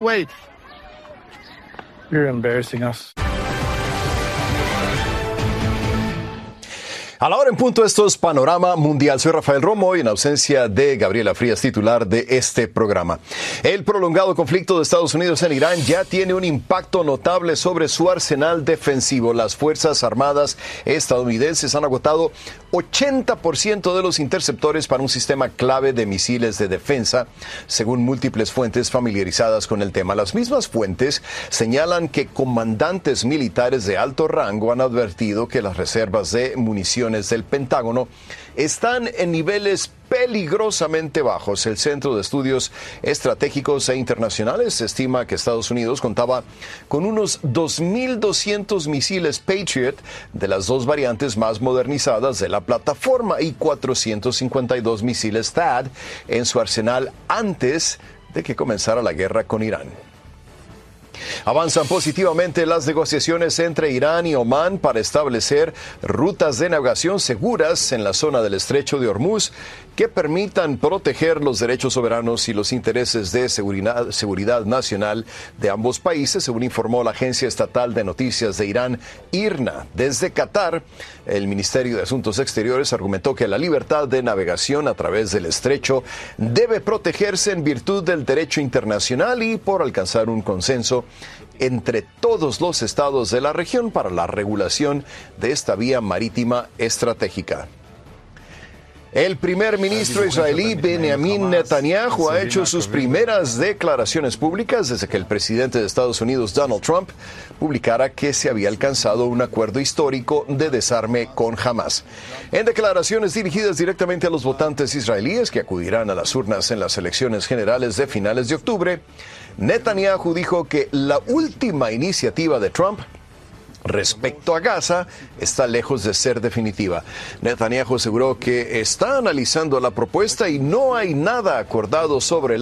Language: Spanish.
Wait. You're embarrassing us. A la hora en punto, esto es Panorama Mundial. Soy Rafael Romo y en ausencia de Gabriela Frías, titular de este programa. El prolongado conflicto de Estados Unidos en Irán ya tiene un impacto notable sobre su arsenal defensivo. Las Fuerzas Armadas estadounidenses han agotado 80% de los interceptores para un sistema clave de misiles de defensa, según múltiples fuentes familiarizadas con el tema. Las mismas fuentes señalan que comandantes militares de alto rango han advertido que las reservas de municiones del Pentágono están en niveles peligrosamente bajos. El Centro de Estudios Estratégicos e Internacionales estima que Estados Unidos contaba con unos 2.200 misiles Patriot de las dos variantes más modernizadas de la plataforma y 452 misiles THAAD en su arsenal antes de que comenzara la guerra con Irán. Avanzan positivamente las negociaciones entre Irán y Omán para establecer rutas de navegación seguras en la zona del Estrecho de Hormuz que permitan proteger los derechos soberanos y los intereses de seguridad nacional de ambos países, según informó la agencia estatal de noticias de Irán, IRNA. Desde Qatar, el Ministerio de Asuntos Exteriores argumentó que la libertad de navegación a través del estrecho debe protegerse en virtud del derecho internacional y por alcanzar un consenso entre todos los estados de la región para la regulación de esta vía marítima estratégica. El primer ministro israelí Benjamin Netanyahu ha hecho sus primeras declaraciones públicas desde que el presidente de Estados Unidos, Donald Trump, publicara que se había alcanzado un acuerdo histórico de desarme con Hamás. En declaraciones dirigidas directamente a los votantes israelíes que acudirán a las urnas en las elecciones generales de finales de octubre, Netanyahu dijo que la última iniciativa de Trump respecto a Gaza está lejos de ser definitiva. Netanyahu aseguró que está analizando la propuesta y no hay nada acordado sobre